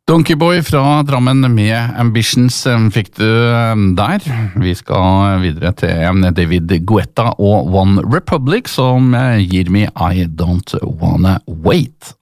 Donkeyboy fra Drammen med Ambitions fikk du der. Vi skal videre til David Guetta og One Republic som gir me I Don't Wanna Wait.